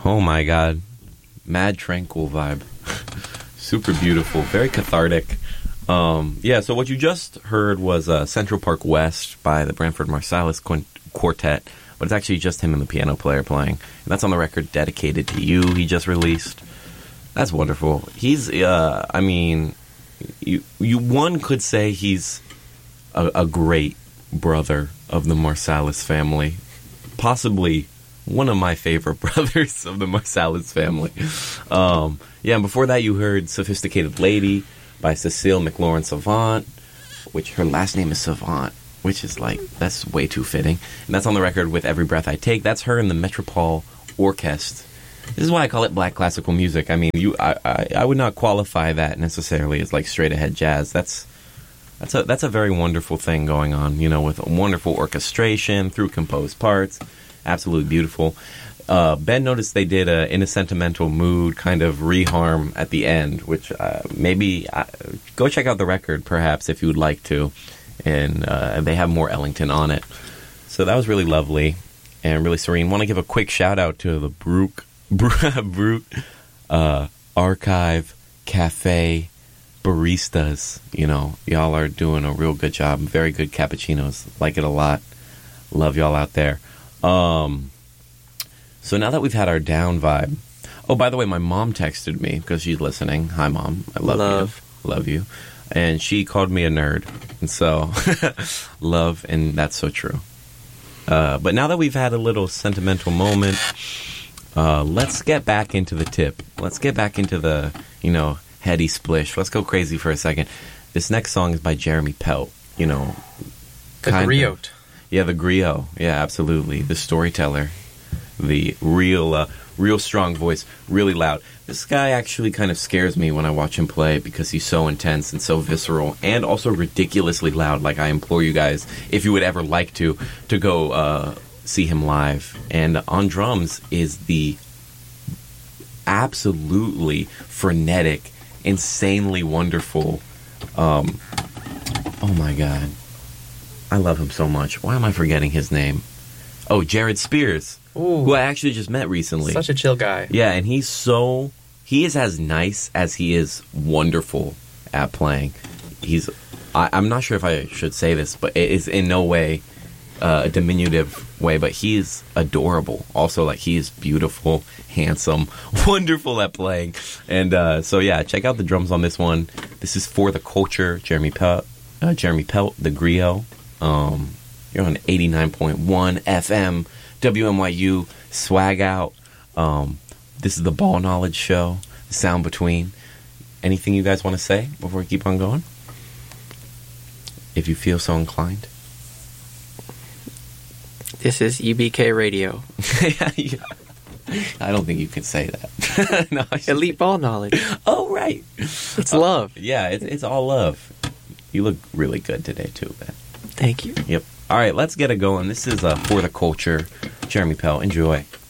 Oh my God. Mad tranquil vibe. Super beautiful. Very cathartic. Yeah, so what you just heard was Central Park West by the Branford Marsalis Quartet, but it's actually just him and the piano player playing. And that's on the record Dedicated to You he just released. That's wonderful. He's, I mean, one could say he's a great brother of the Marsalis family. Possibly one of my favorite brothers of the Marsalis family. Yeah, and before that you heard Sophisticated Lady by Cecile McLaurin Savant, which her last name is Savant, which is like, that's way too fitting. And that's on the record with Every Breath I Take. That's her and the Metropole Orchestra. This is why I call it black classical music. I mean, I would not qualify that necessarily as like straight ahead jazz. That's a very wonderful thing going on, you know, with a wonderful orchestration through composed parts. Absolutely beautiful. Ben noticed they did In a Sentimental Mood kind of reharm at the end, which maybe go check out the record perhaps if you would like to. And they have more Ellington on it. So that was really lovely and really serene. Want to give a quick shout out to the Brute Archive Cafe baristas. You know, y'all are doing a real good job. Very good cappuccinos. Like it a lot. Love y'all out there. So now that we've had our down vibe. Oh, by the way, my mom texted me because she's listening. Hi, Mom. I love you. Love you. And she called me a nerd. And so, love, and that's so true. But now that we've had a little sentimental moment, let's get back into the tip. Let's get back into the, you know, heady splish. Let's go crazy for a second. This next song is by Jeremy Pelt. You know, the griot. Yeah, the griot. Yeah, absolutely. The storyteller. The real strong voice, really loud. This guy actually kind of scares me when I watch him play because he's so intense and so visceral and also ridiculously loud. Like, I implore you guys, if you would ever like to go see him live. And on drums is the absolutely frenetic, insanely wonderful, oh my God. I love him so much. Why am I forgetting his name? Oh, Jared Spears. Ooh. Who I actually just met recently. Such a chill guy. Yeah, and he is as nice as he is wonderful at playing. I'm not sure if I should say this, but it is in no way a diminutive way, but he is adorable. Also, like, he is beautiful, handsome, wonderful at playing. And so, yeah, check out the drums on this one. This is For the Culture, Jeremy Pelt, the griot. You're on 89.1 FM. WMYU, swag out. This is the Ball Knowledge Show, the Sound Between. Anything you guys want to say before we keep on going? If you feel so inclined. This is UBK Radio. Yeah. I don't think you can say that. No, Elite Ball Knowledge. Oh, right. It's love. Yeah, it's all love. You look really good today, too, Ben. Thank you. Yep. All right, let's get it going. This is For the Culture, Jeremy Pelt. Enjoy.